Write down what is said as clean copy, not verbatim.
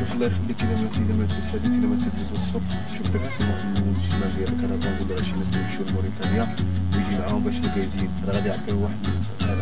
شوف الله يخليك إذا ما تساليت إذا ما تدوز الصبح شوف داك السماء من الشمال ديالك أنا كنقول راه شي ناس كيمشيو لموريتانيا ويجي معاهم باش يلقى يزيد راه غادي يعطيو واحد